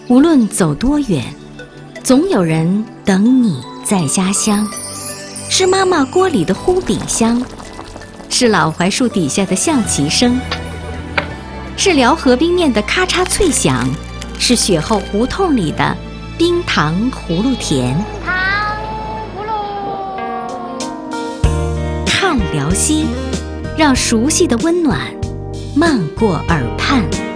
无论走多远，总有人等你在家乡。是妈妈锅里的烀饼香，是老槐树底下的象棋声，是辽河冰面的咔嚓脆响，是雪后胡同里的冰糖葫芦甜。 糖葫芦， 看辽西，让熟悉的温暖漫过耳畔。